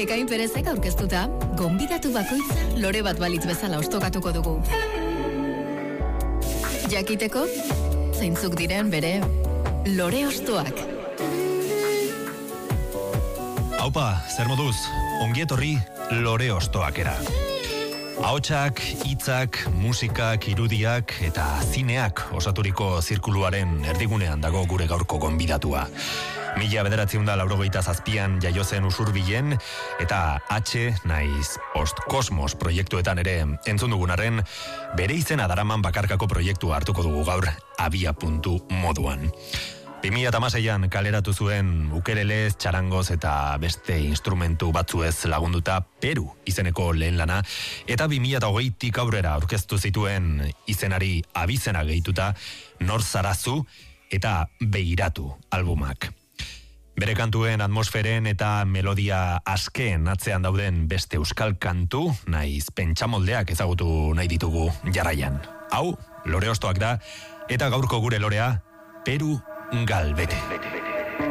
Ekain Perezek aurkeztuta, gonbidatu bakoitza lore bat balitz bezala ostokatuko dugu. Jakiteko, zeintzuk diren bere lore ostoak. Aupa, zer moduz, ongietorri lore ostoakera. Ahotsak, hitzak, musikak, irudiak eta zineak osaturiko zirkuluaren erdigunean dago gure gaurko gonbidatua. 1987an jaio zen Usurbilen eta Post-Kosmos proiektuetan ere entzun dugunarren, bere izena daraman bakarkako proiektua hartuko dugu gaur abiapuntu moduan. 2016an kaleratu zuen ukelelez, txarangoz eta beste instrumentu batzuez lagunduta Peru izeneko lehen lana, eta 2020tik aurrera aurkeztu zituen izenari abizena gehituta Nor zarazu eta Beiratu albumak. Bere kantuen atmosferen eta melodia askeen atzean dauden beste euskal kantu, naiz pentsamoldeak ezagutu nahi ditugu jarraian. Hau, lore ostoak da, eta gaurko gure lorea, Peru Galbete.